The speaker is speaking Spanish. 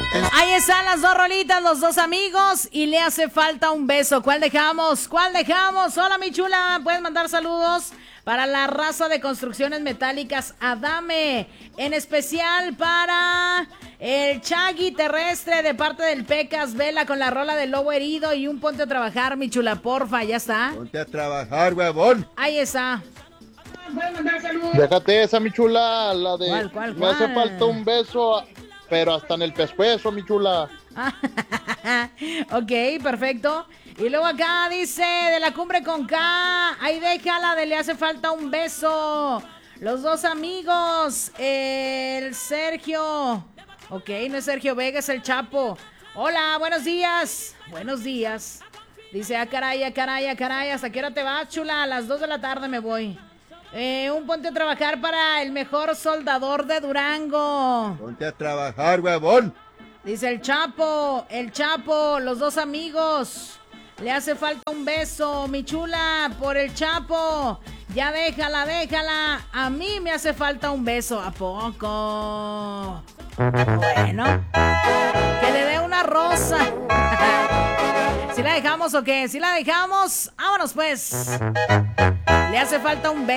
Ahí están las dos rolitas, los dos amigos, y le hace falta un beso. ¿Cuál dejamos? ¿Cuál dejamos? Hola, mi chula, puedes mandar saludos para la raza de construcciones metálicas Adame, en especial para el Chagui terrestre de parte del Pecas Vela con la rola del lobo herido y un ponte a trabajar, mi chula, porfa, ya está. Ponte a trabajar, huevón. Ahí está. Déjate esa, mi chula, la de ¿Cuál? me hace falta un beso, pero hasta en el pescuezo, mi chula. Ok, perfecto. Y luego acá dice de la cumbre con K. Ahí déjala de le hace falta un beso. Los dos amigos. El Sergio. Ok, no es Sergio Vega, es el Chapo. Hola, buenos días. Buenos días. Dice, caray, ¿hasta qué hora te vas, chula? A las 2 de la tarde me voy. Un ponte a trabajar para el mejor soldador de Durango. Ponte a trabajar, huevón. Dice el Chapo, los dos amigos. Le hace falta un beso, mi chula, por el Chapo. Ya déjala. A mí me hace falta un beso. ¿A poco? Bueno, que le dé una rosa. ¿Sí la dejamos o qué? ¿Sí la dejamos? Vámonos pues. Le hace falta un beso.